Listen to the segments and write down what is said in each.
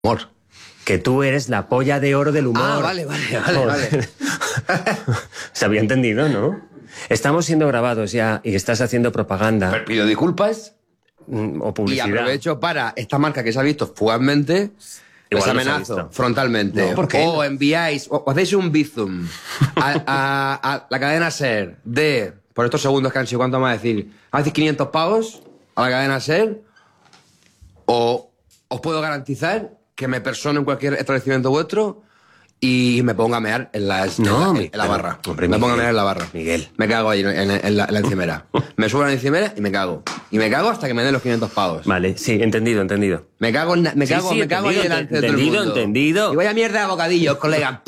Humor. Que tú eres la polla de oro del humor. Ah, vale. Se había entendido, ¿no? Estamos siendo grabados ya y estás haciendo propaganda. Pero pido disculpas. O publicidad. Y aprovecho para esta marca que se ha visto fugazmente. Les amenazo frontalmente. No, ¿por qué? O enviáis, o hacéis un bizum a la cadena SER de, por estos segundos que han sido, ¿cuánto vamos a decir? ¿A decir 500 pavos a la cadena SER? O os puedo garantizar que me persono en cualquier establecimiento vuestro y me ponga a mear en la barra. Hombre, me ponga a mear en la barra. Miguel. Me cago ahí en la encimera. Me subo a la encimera y me cago. Y me cago hasta que me den los 500 pavos. Vale, sí, entendido. Me cago ahí delante de todo el mundo. Entendido. Y vaya mierda de bocadillos, colega.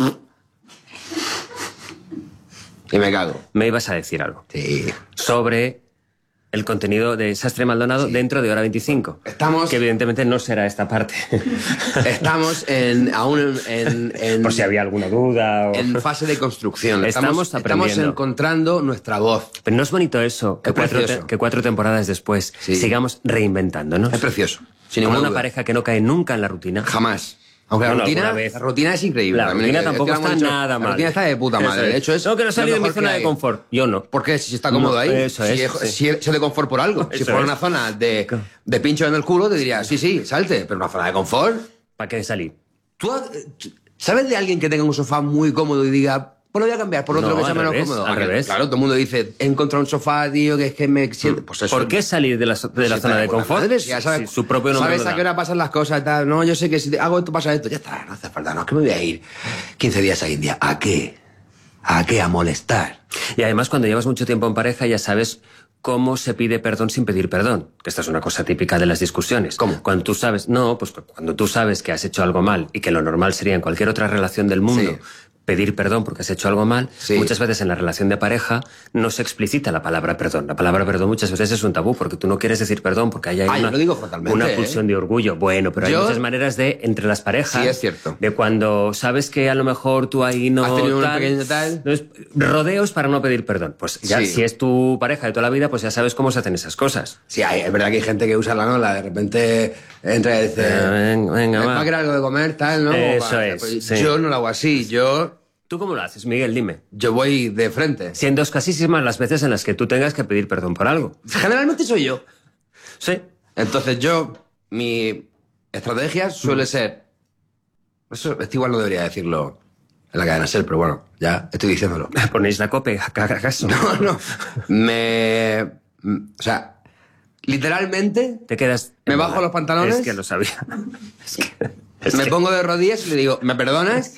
Y me cago. Me ibas a decir algo. Sí. Sobre el contenido de Sastre Maldonado dentro de Hora 25. Estamos... Que evidentemente no será esta parte. Estamos aún en por si había alguna duda. O... En fase de construcción. Estamos encontrando nuestra voz. Pero no es bonito eso, que 4 temporadas después sigamos reinventándonos. Es precioso. Sin ninguna pareja que no cae nunca en la rutina. Jamás. Aunque la rutina es increíble. La rutina tampoco está nada mal. La rutina está de puta madre. De hecho, es no, que no salí de mi zona de confort. Yo no. ¿Por qué? Si está cómodo ahí. Eso es. Si es de confort por algo. Si fuera una zona de pincho en el culo, te diría, sí, salte. Pero una zona de confort... ¿Para qué salir? ¿Tú sabes de alguien que tenga un sofá muy cómodo y diga... Pues lo voy a cambiar por otro que sea menos cómodo? Al revés. Claro, todo el mundo dice, he encontrado un sofá, tío, que es que me siento... Pues eso. ¿Por qué salir de la zona de confort? Ya sabes, su propio nombre. ¿Sabes a qué hora pasan las cosas y tal? No, yo sé que si hago esto pasa esto. Ya está, no hace falta. No, es que me voy a ir 15 días a India. ¿A qué? ¿A qué? A molestar. Y además, cuando llevas mucho tiempo en pareja, ya sabes cómo se pide perdón sin pedir perdón. Que esta es una cosa típica de las discusiones. ¿Cómo? Cuando tú sabes... No, pues cuando tú sabes que has hecho algo mal y que lo normal sería en cualquier otra relación del mundo... pedir perdón porque has hecho algo mal, muchas veces en la relación de pareja no se explicita la palabra perdón. La palabra perdón muchas veces es un tabú porque tú no quieres decir perdón porque hay una pulsión de orgullo. Bueno, pero hay muchas maneras de, entre las parejas, sí, es cierto, de cuando sabes que a lo mejor tú ahí no... has tenido un pequeño tal... Entonces, rodeos para no pedir perdón. Pues ya, si es tu pareja de toda la vida, pues ya sabes cómo se hacen esas cosas. Sí, es verdad que hay gente que usa la nola, de repente entra y dice... venga, va a querer algo de comer, tal, ¿no? Eso es. Pues yo no lo hago así, ¿Tú cómo lo haces, Miguel? Dime. Yo voy de frente. Siendo escasísimas las veces en las que tú tengas que pedir perdón por algo. Generalmente soy yo. Sí. Entonces mi estrategia suele ser... Esto igual no debería decirlo en la cadena SER, pero bueno, ya estoy diciéndolo. ¿Ponéis la COPE? ¿Acaso? No. O sea, literalmente... Te quedas... Me bajo los pantalones... Es que lo sabía. Me pongo de rodillas y le digo, ¿me perdonas?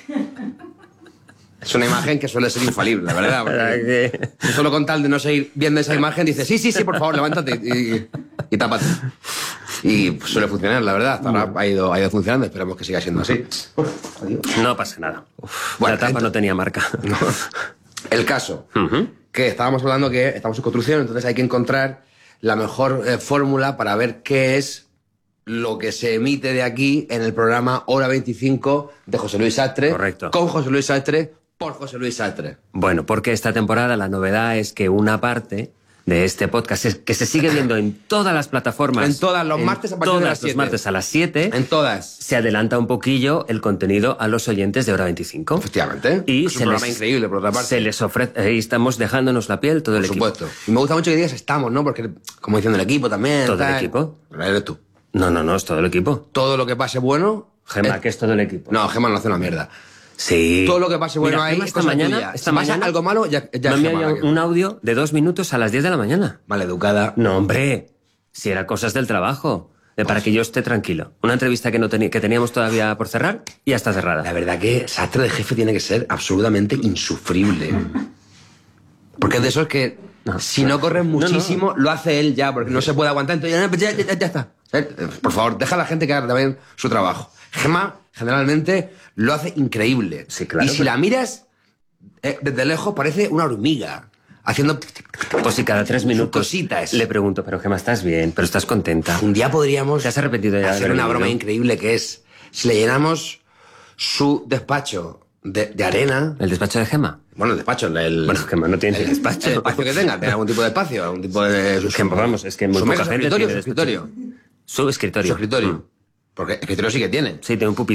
Es una imagen que suele ser infalible, la verdad. Porque solo con tal de no seguir viendo esa imagen, dice, sí, por favor, levántate y tápate. Y pues, suele funcionar, la verdad. Ahora ha ido funcionando, esperemos que siga siendo así. No pasa nada. Bueno, la tapa no tenía marca. No. El caso, que estábamos hablando que estamos en construcción, entonces hay que encontrar la mejor fórmula para ver qué es lo que se emite de aquí en el programa Hora 25 de José Luis Sastre. Correcto. Con José Luis Sastre, por José Luis Sastre. Bueno, porque esta temporada la novedad es que una parte de este podcast que se sigue viendo en todas las plataformas. En todas, los martes a partir de las 7. Los martes a las 7. En todas. Se adelanta un poquillo el contenido a los oyentes de Hora 25. Efectivamente. Y es un programa increíble, por otra parte. Se les ofrece... Ahí estamos dejándonos la piel todo el equipo. Por supuesto. Y me gusta mucho que digas estamos, ¿no? Porque, como diciendo el equipo también. ¿Todo el equipo? Pero eres tú. No, es todo el equipo. Todo lo que pase bueno... Gema, que es todo el equipo. No, Gema no hace una mierda. Sí. Todo lo que pase bueno. Mira, ahí esta mañana, si pasa algo malo, ya me envía un audio de 2 minutos a las 10 de la mañana. Maleducada. No, hombre. Si era cosas del trabajo. Para que yo esté tranquilo. Una entrevista que teníamos todavía por cerrar y ya está cerrada. La verdad que Sastre de jefe tiene que ser absolutamente insufrible. Porque es de esos que si no corren muchísimo, lo hace él ya, porque no se puede aguantar. Entonces ya está. Por favor, deja a la gente que haga también su trabajo. Gema, generalmente, lo hace increíble. Sí, claro. Y si la miras desde lejos, parece una hormiga. Haciendo... Pues si cada 3 minutos cositas. Le pregunto, pero Gema, ¿estás bien? ¿Pero estás contenta? Un día podríamos... ¿Te has arrepentido ya? Hacer una broma increíble que es... Si le llenamos su despacho de arena... ¿El despacho de Gema? Bueno, el despacho, Bueno, Gema no tiene despacho. El espacio que tenga algún tipo de espacio, algún tipo de... Vamos, es que muy poca gente tiene su escritorio. Su escritorio. Su escritorio. Porque escritorio sí que tiene. Sí, tiene un pupitre.